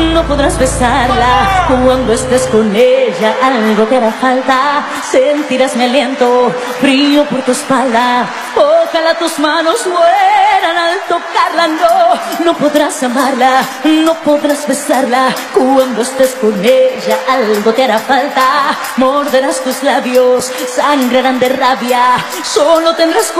no podrás besarla. Cuando estés con ella, algo te hará falta. Sentirás mi aliento, frío por tu espalda. Ojalá tus manos mueran al tocarla. No podrás amarla, no podrás besarla. Cuando estés con ella, algo te hará falta. Morderás tus labios, sangrarán de rabia. Solo tendrás